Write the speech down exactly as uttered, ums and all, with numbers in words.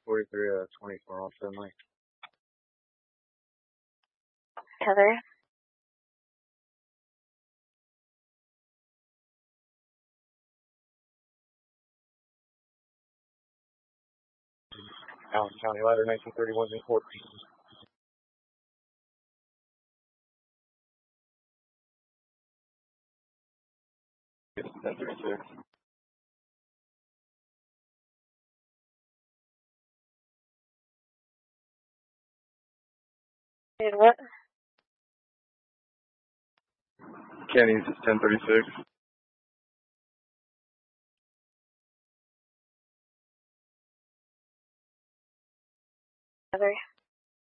forty-three, uh, twenty-four on Finley. Heather. Allen County Ladder, nineteen thirty-one in court. ten thirty-six. And what? Kenny's is ten thirty-six. Heather.